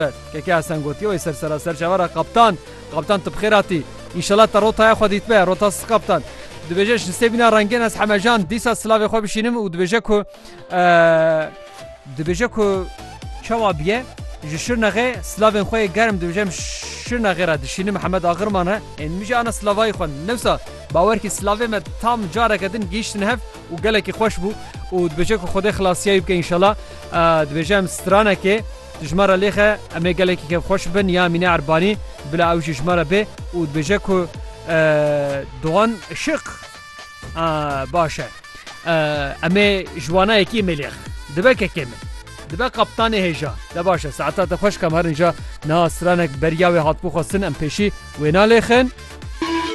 که حسن گوتی و سر سراسر چوارا قبطان تو بخیراتی انشالله تا روتای خودیت به روتاس قبطان دبیجش نستبینا رنگین از همه جان دیسا سلاوی خواه بشینم و دبیجه که چوابیه جشر نغه سلاوین خواه گرم دبیجم شر نغه را دشینم محمد آخر مانه این میشه انا سلاوی خواه نفسا باور که سلاوی ما تام جاره کدن گیشتن هف و گله که خوش بو و دبیجه که خود خلاصیایی بکه انشالله دبیجم سترانه که جمره لیخه امی گله که خوش بن یا مینه عربانی بلا اوش جمره به و دبیجه که دوان شق باشه امی جوانا یکی ملیخ دبه که کمه دبه قبطان هجا ده باشه ساعتا خوش کم هر اینجا نا سرانک بریاوی هاتبو خواستن ام پیشی وینا لیخن